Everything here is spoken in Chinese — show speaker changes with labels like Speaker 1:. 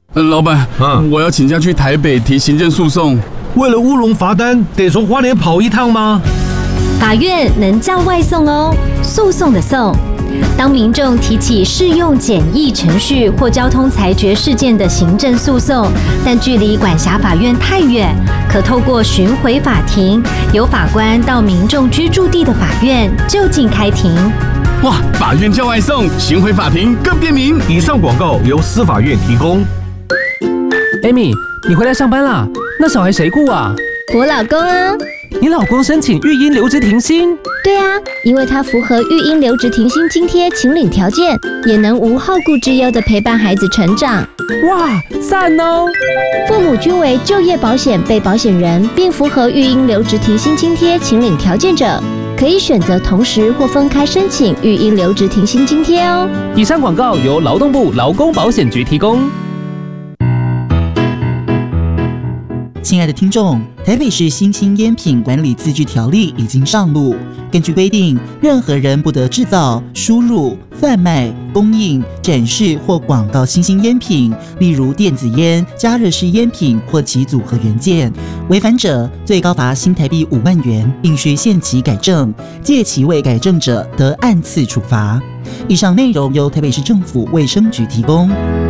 Speaker 1: 老板，我要请假去台北提行政诉讼。
Speaker 2: 为了乌龙罚单，得从花莲跑一趟吗？
Speaker 3: 法院能叫外送哦，诉讼的讼。当民众提起适用简易程序或交通裁决事件的行政诉讼，但距离管辖法院太远，可透过巡回法庭，由法官到民众居住地的法院就近开庭。
Speaker 1: 哇，法院叫外送，巡回法庭更便民。
Speaker 2: 以上广告由司法院提供。
Speaker 4: Amy， 你回来上班啦？那小孩谁顾啊？
Speaker 5: 我老公啊。
Speaker 4: 你老公申请育婴留职停薪？
Speaker 5: 对啊，因为他符合育婴留职停薪津贴请领条件，也能无后顾之忧地陪伴孩子成长。
Speaker 4: 哇，赞哦！
Speaker 5: 父母均为就业保险被保险人，并符合育婴留职停薪津贴请领条件者，可以选择同时或分开申请育婴留职停薪津贴哦。
Speaker 4: 以上广告由劳动部劳工保险局提供。
Speaker 6: 亲爱的听众，台北市新兴烟品管理自治条例已经上路。根据规定，任何人不得制造、输入、贩卖、供应、展示或广告新兴烟品，例如电子烟、加热式烟品或其组合元件。违反者，最高罚新台币5万元，并需限期改正；届期未改正者，得按次处罚。以上内容由台北市政府卫生局提供。